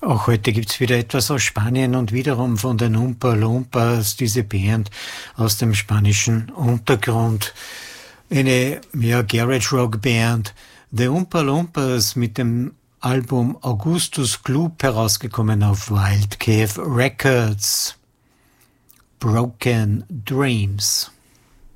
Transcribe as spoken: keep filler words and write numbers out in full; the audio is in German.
Auch heute gibt's wieder etwas aus Spanien und wiederum von den Oompa Loompas, diese Band aus dem spanischen Untergrund. Eine ja, Garage-Rock-Band. The Oompa Loompas mit dem Album Augustus Gloop herausgekommen auf Wild Cave Records. Broken Dreams.